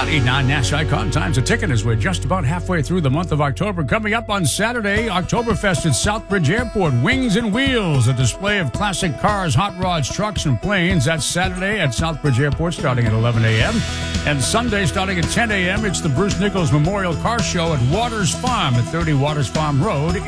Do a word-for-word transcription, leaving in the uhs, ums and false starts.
eighty-nine Nash Icon Times a ticket as we're just about halfway through the month of October. Coming up on Saturday, Oktoberfest at Southbridge Airport. Wings and Wheels, a display of classic cars, hot rods, trucks, and planes. That's Saturday at Southbridge Airport starting at eleven a.m. And Sunday starting at ten a.m. It's the Bruce Nichols Memorial Car Show at Waters Farm at thirty Waters Farm Road